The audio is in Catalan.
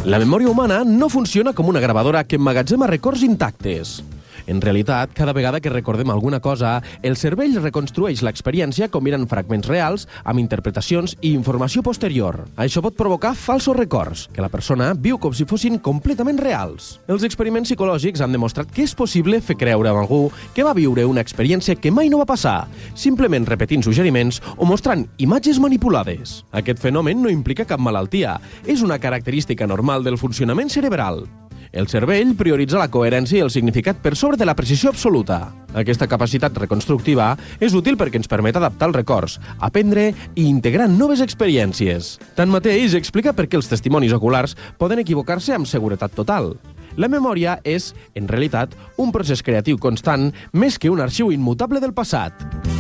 La memòria humana no funciona com una gravadora que emmagatzema records intactes. En realitat, cada vegada que recordem alguna cosa, el cervell reconstrueix l'experiència combinant fragments reals amb interpretacions i informació posterior. Això pot provocar falsos records, que la persona viu com si fossin completament reals. Els experiments psicològics han demostrat que és possible fer creure a algú que va viure una experiència que mai no va passar, simplement repetint suggeriments o mostrant imatges manipulades. Aquest fenomen no implica cap malaltia, és una característica normal del funcionament cerebral. El cervell prioritza la coherència i el significat per sobre de la precisió absoluta. Aquesta capacitat reconstructiva és útil perquè ens permet adaptar els records, aprendre i integrar noves experiències. Tanmateix, explica per què els testimonis oculars poden equivocar-se amb seguretat total. La memòria és, en realitat, un procés creatiu constant més que un arxiu immutable del passat.